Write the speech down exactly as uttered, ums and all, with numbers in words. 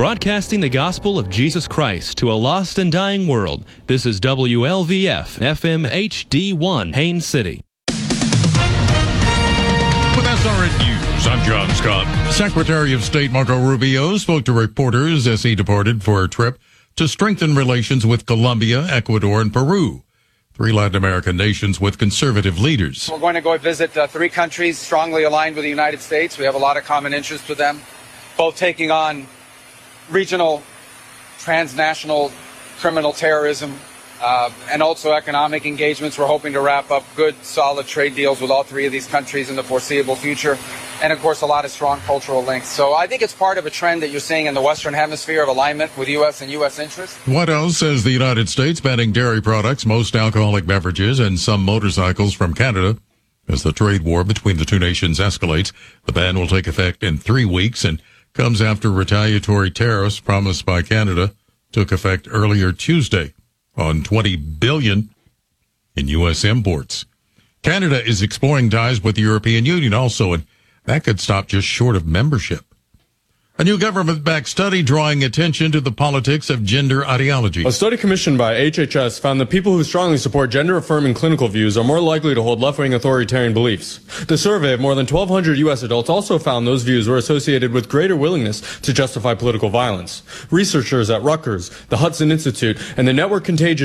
broadcasting the gospel of Jesus Christ to a lost and dying world. This is W L V F F M H D one, Haines City. With S R N News, I'm John Scott. Secretary of State Marco Rubio spoke to reporters as he departed for a trip to strengthen relations with Colombia, Ecuador, and Peru, three Latin American nations with conservative leaders. We're going to go visit uh, three countries strongly aligned with the United States. We have a lot of common interests with them, both taking on regional, transnational criminal terrorism, uh, and also economic engagements. We're hoping to wrap up good, solid trade deals with all three of these countries in the foreseeable future. And, of course, a lot of strong cultural links. So I think it's part of a trend that you're seeing in the Western Hemisphere of alignment with U S and U S interests. White House says the United States banning dairy products, most alcoholic beverages, and some motorcycles from Canada. As the trade war between the two nations escalates, the ban will take effect in three weeks and comes after retaliatory tariffs promised by Canada took effect earlier Tuesday on twenty billion dollars in U S imports. Canada is exploring ties with the European Union also, and that could stop just short of membership. A new government-backed study drawing attention to the politics of gender ideology. A study commissioned by H H S found that people who strongly support gender-affirming clinical views are more likely to hold left-wing authoritarian beliefs. The survey of more than twelve hundred U S adults also found those views were associated with greater willingness to justify political violence. Researchers at Rutgers, the Hudson Institute, and the Network Contagion